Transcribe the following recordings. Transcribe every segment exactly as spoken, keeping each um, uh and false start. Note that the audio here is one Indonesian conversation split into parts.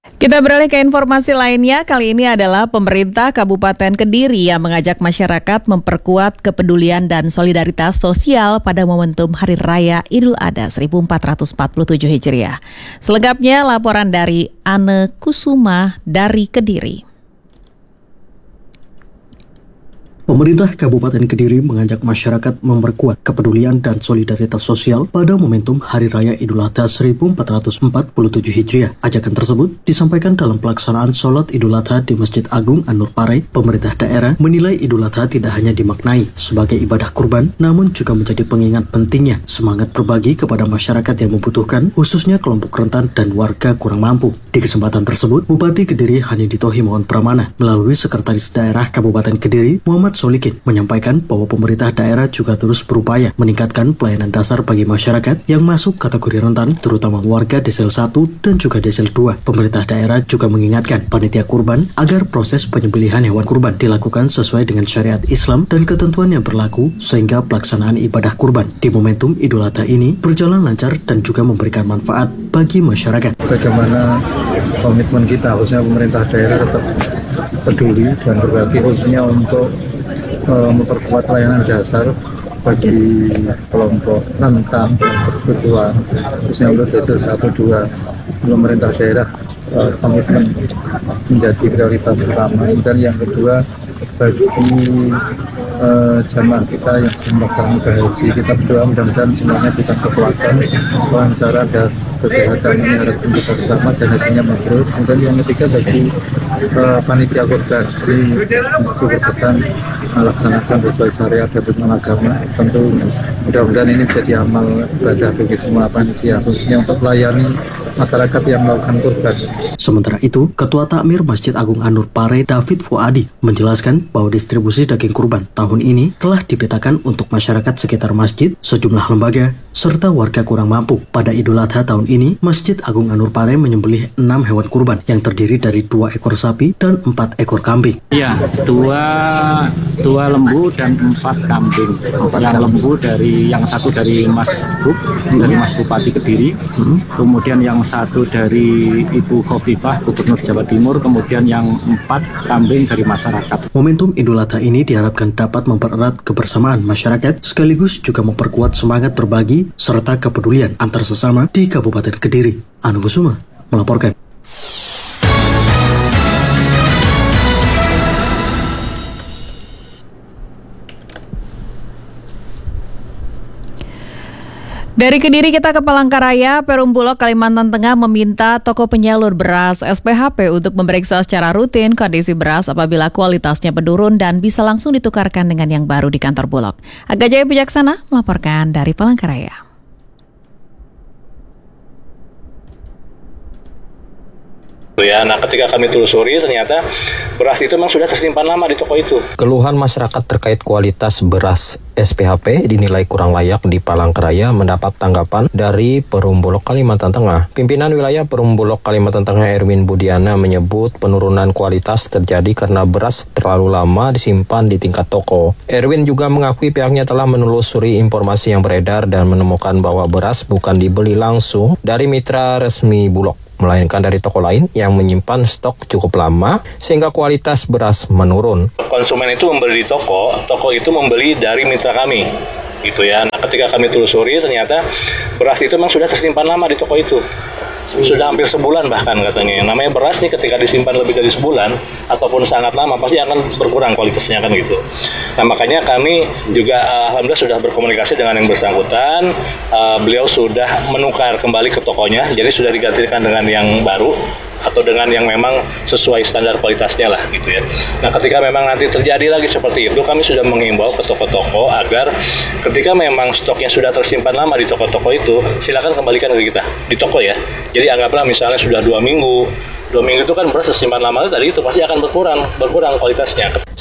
Kita beralih ke informasi lainnya. Kali ini adalah pemerintah Kabupaten Kediri yang mengajak masyarakat memperkuat kepedulian dan solidaritas sosial pada momentum Hari Raya Idul Adha seribu empat ratus empat puluh tujuh Hijriah. Selengkapnya laporan dari Ane Kusuma dari Kediri. Pemerintah Kabupaten Kediri mengajak masyarakat memperkuat kepedulian dan solidaritas sosial pada momentum Hari Raya Idul Adha seribu empat ratus empat puluh tujuh Hijriah. Ajakan tersebut disampaikan dalam pelaksanaan sholat Idul Adha di Masjid Agung An-Nur Parai. Pemerintah daerah menilai Idul Adha tidak hanya dimaknai sebagai ibadah kurban, namun juga menjadi pengingat pentingnya semangat berbagi kepada masyarakat yang membutuhkan, khususnya kelompok rentan dan warga kurang mampu. Di kesempatan tersebut, Bupati Kediri Hanidito Himawan Pramana melalui Sekretaris Daerah Kabupaten Kediri Muhammad Solikin menyampaikan bahwa pemerintah daerah juga terus berupaya meningkatkan pelayanan dasar bagi masyarakat yang masuk kategori rentan, terutama warga desel satu dan juga desel dua. Pemerintah daerah juga mengingatkan panitia kurban agar proses penyembelihan hewan kurban dilakukan sesuai dengan syariat Islam dan ketentuan yang berlaku sehingga pelaksanaan ibadah kurban di momentum Idul Adha ini berjalan lancar dan juga memberikan manfaat bagi masyarakat. Bagaimana komitmen kita, khususnya pemerintah daerah tetap peduli dan berbagi, khususnya untuk uh, memperkuat layanan dasar bagi kelompok rentan dan berkebutuhan, khususnya untuk desel satu dua. Pemerintah daerah uh, komitmen menjadi prioritas utama. Dan yang kedua, bagi uh, jamaah kita yang sedang melaksanakan ibadah haji, kita berdoa mudah-mudahan semuanya kita kekuatan, kelancaran dan kesehatan ini harapkan kita bersama dan hasilnya mabrur. Kemudian yang ketiga, bagi uh, panitia kurban, ini untuk berpesan melaksanakan sesuai syariat dan tuntunan agama. Tentu mudah-mudahan ini menjadi amal ibadah bagi semua panitia, khususnya untuk melayani masyarakat yang melakukan kurban. Sementara itu, Ketua Takmir Masjid Agung An-Nur Parai David Fuadi menjelaskan bahwa distribusi daging kurban tahun ini telah dipetakan untuk masyarakat sekitar masjid, sejumlah lembaga, serta warga kurang mampu. Pada Idul Adha tahun ini, Masjid Agung An-Nur Parai menyembelih enam hewan kurban yang terdiri dari dua ekor sapi dan empat ekor kambing. Iya, dua dua lembu dan empat kambing. Yang lembu dari yang satu dari Mas Buk, dari Mas Bupati Kediri, hmm. kemudian yang satu dari Ibu Khofifah, Gubernur Jawa Timur, kemudian yang empat kambing dari masyarakat. Momentum Idul Adha ini diharapkan dapat mempererat kebersamaan masyarakat, sekaligus juga memperkuat semangat berbagi serta kepedulian antar sesama di Kabupaten Kediri. Ane Kusuma melaporkan. Dari Kediri kita ke Palangkaraya. Perum Bulog Kalimantan Tengah meminta toko penyalur beras S P H P untuk memeriksa secara rutin kondisi beras apabila kualitasnya menurun dan bisa langsung ditukarkan dengan yang baru di kantor Bulog. Aga Jaya Bijaksana melaporkan dari Palangkaraya. Ya, nah ketika kami telusuri ternyata beras itu memang sudah tersimpan lama di toko itu. Keluhan masyarakat terkait kualitas beras S P H P dinilai kurang layak di Palangkaraya mendapat tanggapan dari Perum Bulog Kalimantan Tengah. Pimpinan wilayah Perum Bulog Kalimantan Tengah Erwin Budiana menyebut penurunan kualitas terjadi karena beras terlalu lama disimpan di tingkat toko. Erwin juga mengakui pihaknya telah menelusuri informasi yang beredar dan menemukan bahwa beras bukan dibeli langsung dari mitra resmi Bulog, melainkan dari toko lain yang menyimpan stok cukup lama sehingga kualitas beras menurun. Konsumen itu membeli di toko, toko itu membeli dari mitra kami, gitu ya. Nah, ketika kami telusuri ternyata beras itu memang sudah tersimpan lama di toko itu. Sudah hampir sebulan bahkan katanya. Yang namanya beras nih ketika disimpan lebih dari sebulan ataupun sangat lama pasti akan berkurang kualitasnya kan gitu. Nah makanya kami juga uh, alhamdulillah sudah berkomunikasi dengan yang bersangkutan. Uh, beliau sudah menukar kembali ke tokonya, jadi sudah digantikan dengan yang baru atau dengan yang memang sesuai standar kualitasnya lah gitu ya. Nah ketika memang nanti terjadi lagi seperti itu, kami sudah mengimbau ke toko-toko agar ketika memang stoknya sudah tersimpan lama di toko-toko itu, silakan kembalikan ke kita di toko ya. Jadi anggaplah misalnya sudah dua minggu, dua minggu itu kan beras tersimpan lama itu tadi itu pasti akan berkurang, berkurang kualitasnya.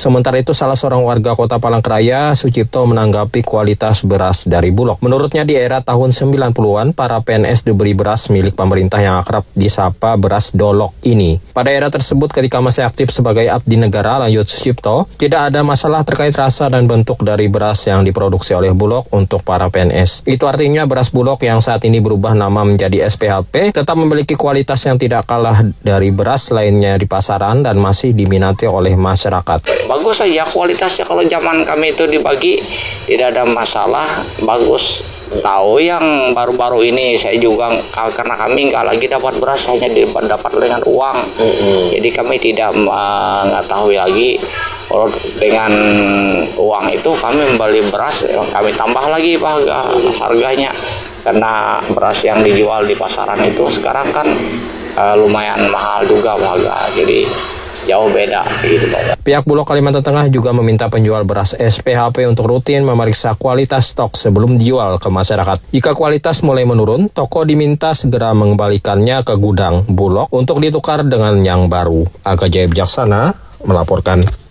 Sementara itu salah seorang warga Kota Palangkaraya, Sucipto, menanggapi kualitas beras dari Bulog. Menurutnya di era tahun sembilan puluhan, para P N S diberi beras milik pemerintah yang akrab disapa beras dolok ini. Pada era tersebut ketika masih aktif sebagai abdi negara, lanjut Sucipto, tidak ada masalah terkait rasa dan bentuk dari beras yang diproduksi oleh Bulog untuk para P N S. Itu artinya beras Bulog yang saat ini berubah nama menjadi S P H P tetap memiliki kualitas yang tidak kalah dari beras lainnya di pasaran dan masih diminati oleh masyarakat. Bagus saja kualitasnya, kalau zaman kami itu dibagi tidak ada masalah, bagus. Tahu yang baru-baru ini saya juga karena kami nggak lagi dapat beras, hanya dapat dengan uang. Mm-hmm. Jadi kami tidak mengetahui lagi kalau dengan uang itu kami membeli beras, kami tambah lagi harga harganya karena beras yang dijual di pasaran itu sekarang kan uh, lumayan mahal juga harga. Jadi jauh beda gitu. Pihak Bulog Kalimantan Tengah juga meminta penjual beras S P H P untuk rutin memeriksa kualitas stok sebelum dijual ke masyarakat. Jika kualitas mulai menurun, toko diminta segera mengembalikannya ke gudang Bulog untuk ditukar dengan yang baru. Aga Jaya Bijaksana melaporkan.